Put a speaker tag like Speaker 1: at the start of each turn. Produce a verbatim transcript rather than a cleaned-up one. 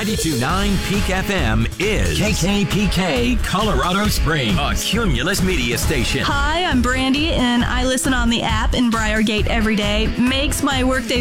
Speaker 1: ninety-two point nine Peak F M is K K P K Colorado Springs, a Cumulus media station.
Speaker 2: Hi, I'm Brandy, and I listen on the app in Briargate every day. Makes my workday